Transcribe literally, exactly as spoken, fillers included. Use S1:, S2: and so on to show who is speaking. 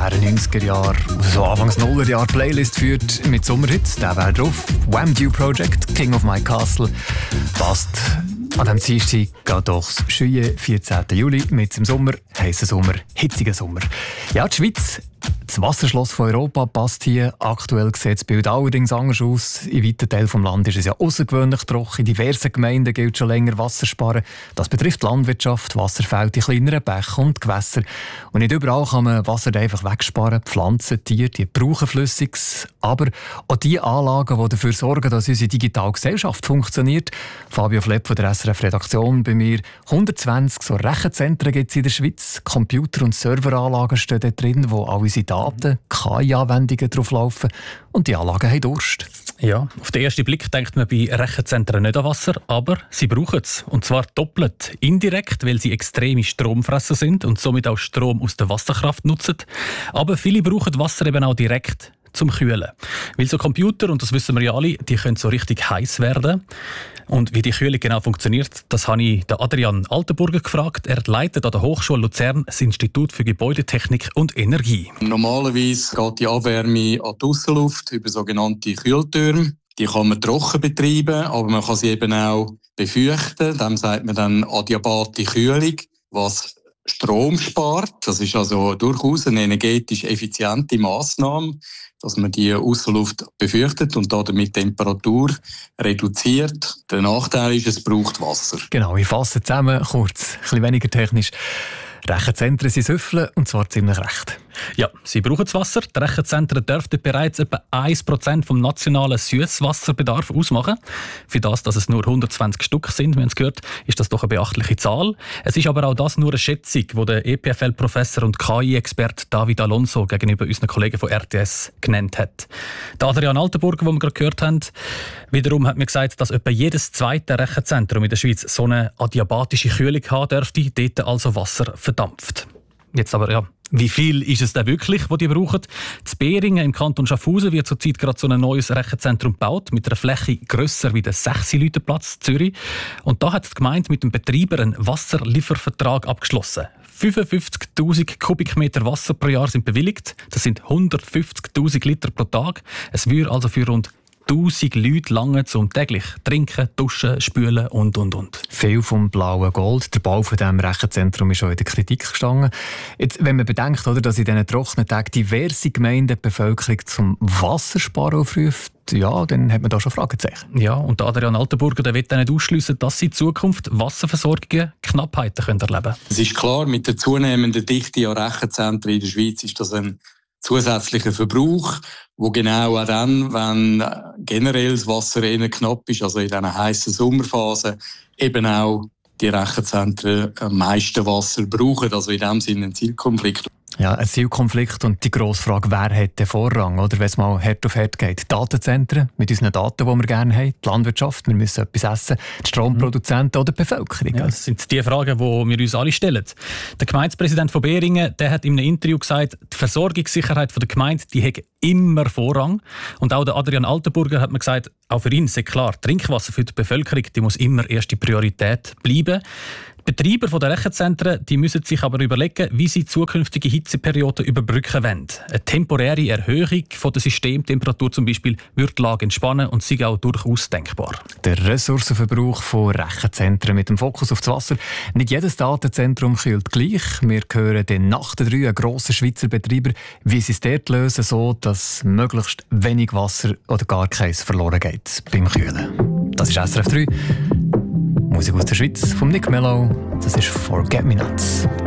S1: wer neunziger Jahre, so Anfangs Nuller Jahre Playlist führt mit Sommerhits, der wäre drauf. Wham! Dew Project, King of My Castle. Passt an diesem Dienstag geht durchs Schüie, vierzehnten Juli, mit im Sommer, heissen Sommer, hitzigen Sommer. Ja, die Schweiz, das Wasserschloss von Europa, passt hier. Aktuell sieht das Bild allerdings anders aus. In weiten Teilen des Landes ist es ja außergewöhnlich trocken. In diversen Gemeinden gilt schon länger Wassersparen. Das betrifft Landwirtschaft, Wasserfälle, die kleineren Bäche und Gewässer. Und nicht überall kann man Wasser einfach wegsparen. Pflanzen, Tiere, die brauchen Flüssiges. Aber auch die Anlagen, die dafür sorgen, dass unsere digitale Gesellschaft funktioniert. Fabio Flepp von der S R F-Redaktion bei mir. hundertzwanzig so Rechenzentren gibt es in der Schweiz. Computer- und Serveranlagen stehen dort drin, wo all unsere Daten, K I-Anwendungen drauf laufen. Und die Anlagen haben Durst.
S2: Ja, auf den ersten Blick denkt man bei Rechenzentren nicht an Wasser, aber sie brauchen es. Und zwar doppelt. Indirekt, weil sie extreme Stromfresser sind und somit auch Strom aus der Wasserkraft nutzen. Aber viele brauchen Wasser eben auch direkt zum Kühlen. Weil so Computer, und das wissen wir ja alle, die können so richtig heiß werden. Und wie die Kühlung genau funktioniert, das habe ich den Adrian Altenburger gefragt. Er leitet an der Hochschule Luzern das Institut für Gebäudetechnik und Energie.
S3: Normalerweise geht die Abwärme an die Aussenluft über sogenannte Kühltürme. Die kann man trocken betreiben, aber man kann sie eben auch befeuchten. Dem sagt man dann adiabate Kühlung, was Strom spart. Das ist also durchaus eine energetisch effiziente Massnahme, dass man die Aussenluft befeuchtet und damit die Temperatur reduziert. Der Nachteil ist, es braucht Wasser.
S1: Genau, ich fasse zusammen, kurz, ein bisschen weniger technisch. Rechenzentren sind Süffeln, und zwar ziemlich recht.
S2: Ja, sie brauchen das Wasser. Die Rechenzentren dürften bereits etwa ein Prozent vom nationalen Süßwasserbedarf ausmachen. Für das, dass es nur hundertzwanzig Stück sind, wir haben es gehört, ist das doch eine beachtliche Zahl. Es ist aber auch das nur eine Schätzung, die der E P F L-Professor und K I-Experte David Alonso gegenüber unseren Kollegen von R T S genannt hat. Der Adrian Altenburger, den wir gerade gehört haben, wiederum hat mir gesagt, dass etwa jedes zweite Rechenzentrum in der Schweiz so eine adiabatische Kühlung haben dürfte, dort also Wasser verdampft. Jetzt aber, ja, wie viel ist es denn wirklich, was die brauchen? In Behringen im Kanton Schaffhausen wird zurzeit gerade so ein neues Rechenzentrum gebaut, mit einer Fläche grösser wie der Sechsi-Lütenplatz Zürich. Und da hat die Gemeinde mit dem Betreiber einen Wasserliefervertrag abgeschlossen. fünfundfünfzigtausend Kubikmeter Wasser pro Jahr sind bewilligt. Das sind hundertfünfzigtausend Liter pro Tag. Es würde also für rund tausend Leute lange zum täglich trinken, duschen, spülen und, und, und.
S1: Viel vom blauen Gold. Der Bau von diesem Rechenzentrum ist schon in der Kritik gestanden. Jetzt, wenn man bedenkt, oder, dass in diesen trockenen Tagen diverse Gemeinden die Bevölkerung zum Wassersparen aufruft, ja, dann hat man da schon Fragezeichen.
S2: Ja, und der Adrian Altenburger der will dann nicht ausschliessen, dass sie in Zukunft Wasserversorgungen Knappheiten können erleben können.
S3: Es ist klar, mit der zunehmenden Dichte an Rechenzentren in der Schweiz ist das ein zusätzlicher Verbrauch, wo genau auch dann, wenn generell das Wasser eher knapp ist, also in dieser heissen Sommerphase, eben auch die Rechenzentren am meisten Wasser brauchen. Also in dem Sinne ein Zielkonflikt.
S1: Ja, ein Zielkonflikt und die grosse Frage, wer hat den Vorrang, oder? Wenn es mal Herd auf Herd geht. Datenzentren mit unseren Daten, die wir gerne haben, die Landwirtschaft, wir müssen etwas essen, die Stromproduzenten oder die Bevölkerung.
S2: Ja, das sind die Fragen, die wir uns alle stellen. Der Gemeindepräsident von Behringen, der hat in einem Interview gesagt, die Versorgungssicherheit der Gemeinde, die hat immer Vorrang. Und auch der Adrian Altenburger hat mir gesagt, auch für ihn sehr klar, Trinkwasser für die Bevölkerung, die muss immer erste Priorität bleiben. Die Betreiber der Rechenzentren die müssen sich aber überlegen, wie sie zukünftige Hitzeperioden überbrücken wollen. Eine temporäre Erhöhung von der Systemtemperatur zum Beispiel würde die Lage entspannen und sei auch durchaus denkbar.
S1: Der Ressourcenverbrauch von Rechenzentren mit dem Fokus auf das Wasser. Nicht jedes Datenzentrum kühlt gleich. Wir hören den nach der drei einen grossen Schweizer Betreiber, wie sie es dort lösen, so dass möglichst wenig Wasser oder gar keins verloren geht beim Kühlen. Das ist S R F drei. Musik aus der Schweiz von Nick Mello. Das ist Forget Me Nots.